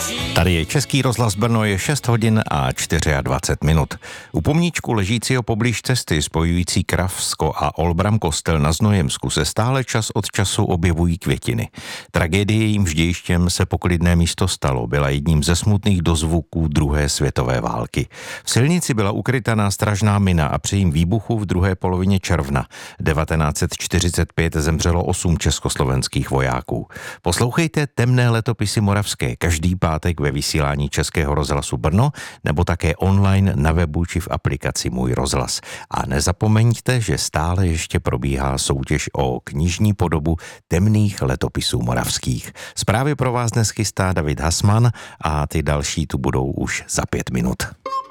Tady je Český rozhlas Brno, je 6 hodin a 24 minut. U pomníčku ležícího poblíž cesty spojující Kravsko a Olbram kostel na Znojemsku se stále čas od času objevují květiny. Tragédie jímž dějištěm se poklidné místo stalo byla jedním ze smutných dozvuků druhé světové války. V silnici byla ukryta nástražná mina a při jejím výbuchu v druhé polovině června 1945 zemřelo 8 československých vojáků. Poslouchejte Temné letopisy moravské každý pátek ve vysílání Českého rozhlasu Brno nebo také online na webu či v aplikaci Můj rozhlas. A nezapomeňte, že stále ještě probíhá soutěž o knižní podobu Temných letopisů moravských. Zprávy pro vás dnes chystá David Hasman a ty další tu budou už za 5 minut.